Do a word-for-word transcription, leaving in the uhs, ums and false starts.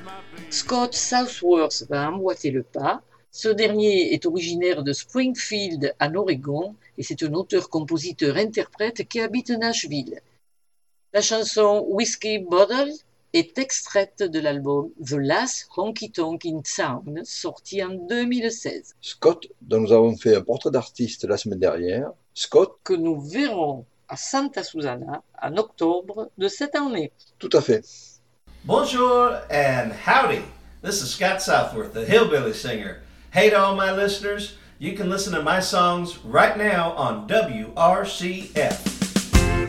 Scott Southworth va emboîter le pas. Ce dernier est originaire de Springfield, en Oregon, et c'est un auteur-compositeur-interprète qui habite Nashville. La chanson Whiskey Bottle est extraite de l'album The Last Honky Tonk in Town, sorti en deux mille seize. Scott, dont nous avons fait un portrait d'artiste la semaine dernière. Scott, que nous verrons à Santa Susana en octobre de cette année. Tout à fait. Bonjour and howdy. This is Scott Southworth, the hillbilly singer. Hey to all my listeners, you can listen to my songs right now on W R C F.